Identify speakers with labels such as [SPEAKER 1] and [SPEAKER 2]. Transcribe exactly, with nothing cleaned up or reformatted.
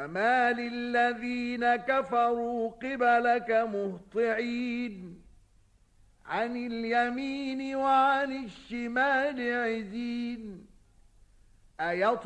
[SPEAKER 1] فما للذين كفروا قبلك مهطعين عن اليمين وعن الشمال عزين.